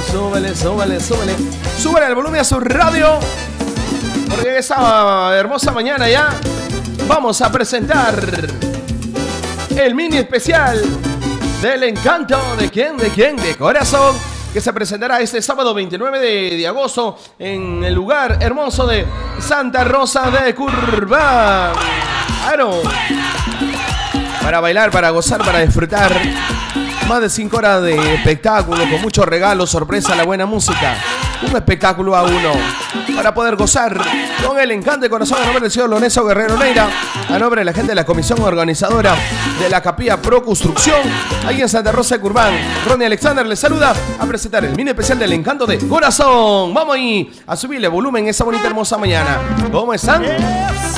súbele, súbele, súbele. Súbele el volumen a su radio. Porque esta hermosa mañana ya vamos a presentar el mini especial del encanto de quién, de corazón, que se presentará este sábado 29 de agosto en el lugar hermoso de Santa Rosa de Curván. Claro. Para bailar, para gozar, para disfrutar. Más de 5 horas de espectáculo con muchos regalos, sorpresa, la buena música. Un espectáculo a uno para poder gozar con el encanto de corazón a nombre del señor Lorenzo Guerrero Neira, a nombre de la gente de la comisión organizadora de la Capilla Pro Construcción, ahí en Santa Rosa de Curván. Ronnie Alexander les saluda a presentar el mini especial del encanto de corazón. Vamos ahí a subirle volumen esa bonita hermosa mañana. ¿Cómo están?